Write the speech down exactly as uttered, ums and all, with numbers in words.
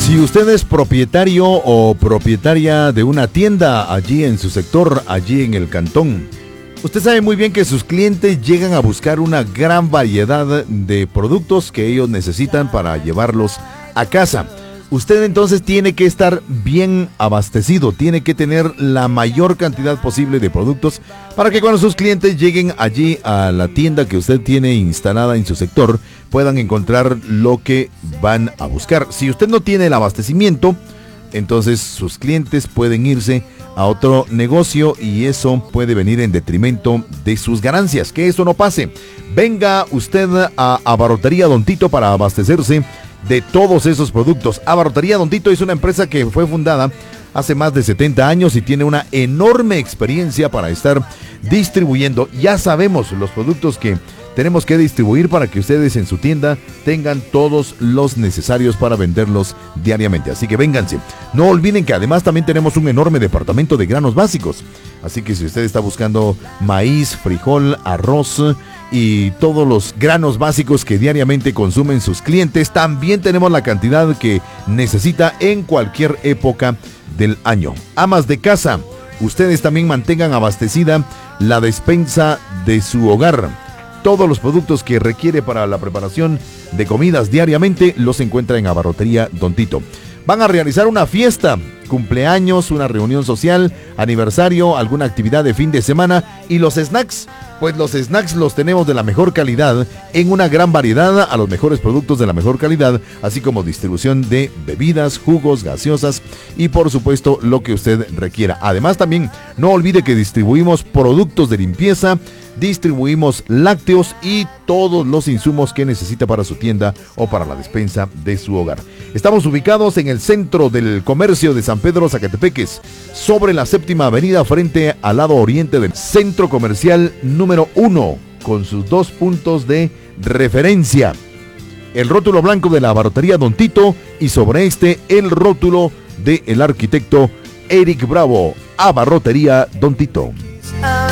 Si usted es propietario o propietaria de una tienda allí en su sector, allí en el cantón, usted sabe muy bien que sus clientes llegan a buscar una gran variedad de productos que ellos necesitan para llevarlos a casa. Usted entonces tiene que estar bien abastecido, tiene que tener la mayor cantidad posible de productos para que cuando sus clientes lleguen allí a la tienda que usted tiene instalada en su sector, puedan encontrar lo que van a buscar. Si usted no tiene el abastecimiento, entonces sus clientes pueden irse a otro negocio y eso puede venir en detrimento de sus ganancias. Que eso no pase. Venga usted a Abarrotería Don Tito para abastecerse de todos esos productos. Abarrotería Don Tito es una empresa que fue fundada hace más de setenta años y tiene una enorme experiencia para estar distribuyendo. Ya sabemos los productos que tenemos que distribuir para que ustedes en su tienda tengan todos los necesarios para venderlos diariamente. Así que vénganse. No olviden que además también tenemos un enorme departamento de granos básicos. Así que si usted está buscando maíz, frijol, arroz y todos los granos básicos que diariamente consumen sus clientes, también tenemos la cantidad que necesita en cualquier época del año. Amas de casa, ustedes también mantengan abastecida la despensa de su hogar. Todos los productos que requiere para la preparación de comidas diariamente los encuentra en Abarrotería Don Tito. Van a realizar una fiesta, cumpleaños, una reunión social, aniversario, alguna actividad de fin de semana. ¿Y los snacks? Pues los snacks los tenemos de la mejor calidad, en una gran variedad, a los mejores productos de la mejor calidad, así como distribución de bebidas, jugos, gaseosas y por supuesto lo que usted requiera. Además también no olvide que distribuimos productos de limpieza, distribuimos lácteos y todos los insumos que necesita para su tienda o para la despensa de su hogar. Estamos ubicados en el centro del comercio de San Pedro Zacatepeques, sobre la séptima avenida frente al lado oriente del centro comercial número uno, con sus dos puntos de referencia. El rótulo blanco de la Abarrotería Don Tito y sobre este el rótulo del arquitecto Eric Bravo. Abarrotería Don Tito.